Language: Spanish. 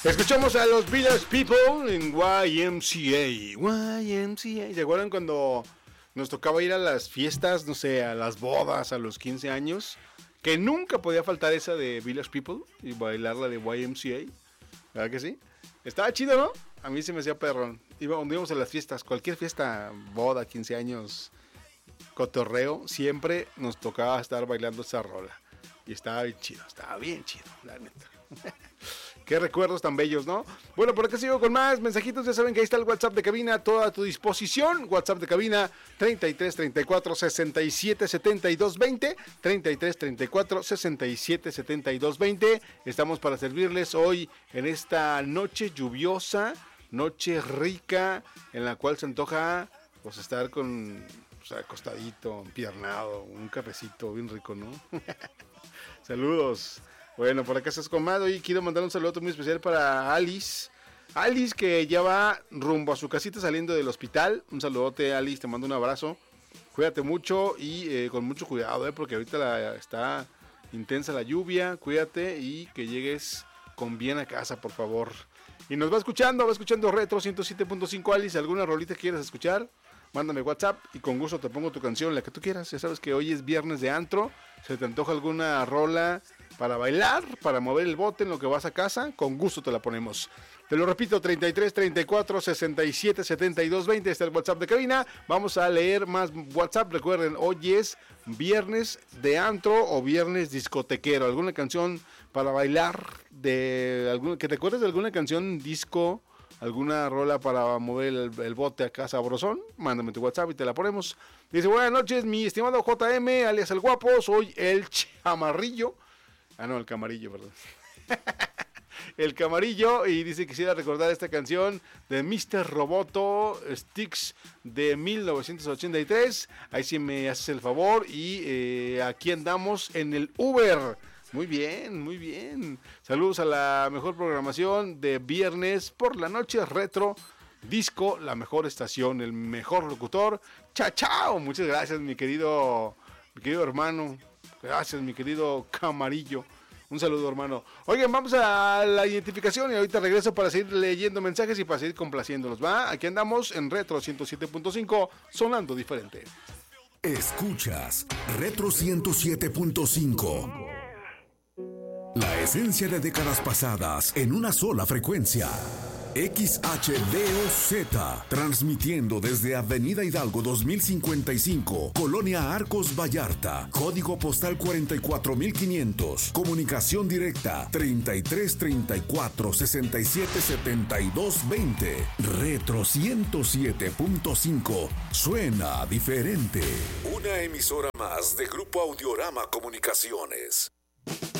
Escuchamos a los Village People en YMCA. YMCA. ¿Se acuerdan cuando nos tocaba ir a las fiestas, no sé, a las bodas, a los 15 años? Que nunca podía faltar esa de Village People y bailar la de YMCA. ¿Verdad que sí? Estaba chido, ¿no? A mí se me hacía perrón. Íbamos a las fiestas, cualquier fiesta, boda, 15 años, cotorreo, siempre nos tocaba estar bailando esa rola. Y estaba bien chido, la neta. Qué recuerdos tan bellos, ¿no? Bueno, por acá sigo con más mensajitos. Ya saben que ahí está el WhatsApp de cabina, todo a tu disposición. WhatsApp de cabina 33 34 67 72 20. 33 34 67 72 20. Estamos para servirles hoy en esta noche lluviosa, noche rica, en la cual se antoja pues estar con, pues, acostadito, empiernado, un cafecito bien rico, ¿no? Saludos. Bueno, por acá estás con Mado y quiero mandar un saludo muy especial para Alice. Alice, que ya va rumbo a su casita saliendo del hospital. Un saludote, Alice, te mando un abrazo. Cuídate mucho y con mucho cuidado, porque ahorita está intensa la lluvia. Cuídate y que llegues con bien a casa, por favor. Y nos va escuchando Retro 107.5, Alice. ¿Alguna rolita que quieras escuchar? Mándame WhatsApp y con gusto te pongo tu canción, la que tú quieras. Ya sabes que hoy es viernes de antro. ¿Se te antoja alguna rola para bailar, para mover el bote en lo que vas a casa? Con gusto te la ponemos. Te lo repito, 33 34 67 72 20 está el WhatsApp de cabina. Vamos a leer más WhatsApp. Recuerden, hoy es viernes de antro o viernes discotequero. ¿Alguna canción para bailar? ¿Que te acuerdes de alguna canción disco? ¿Alguna rola para mover el bote acá sabrosón? Mándame tu WhatsApp y te la ponemos. Dice, buenas noches, mi estimado JM, alias el guapo, soy el Chamarillo. Ah, no, el Camarillo, perdón. El Camarillo, y dice, quisiera recordar esta canción de Mr. Roboto, Sticks, de 1983. Ahí sí me haces el favor, y aquí andamos en el Uber. Muy bien, muy bien. Saludos a la mejor programación de viernes por la noche, Retro Disco, la mejor estación, el mejor locutor. Chao. Muchas gracias, mi querido hermano. Gracias, mi querido Camarillo. Un saludo, hermano. Oigan, vamos a la identificación y ahorita regreso para seguir leyendo mensajes y para seguir complaciéndolos, ¿va? Aquí andamos en Retro 107.5, sonando diferente. Escuchas Retro 107.5. La esencia de décadas pasadas en una sola frecuencia. XHDOZ, transmitiendo desde Avenida Hidalgo 2055, Colonia Arcos Vallarta, código postal 44500, comunicación directa 33 34 67 72 20. Retro 107.5, suena diferente. Una emisora más de Grupo Audiorama Comunicaciones.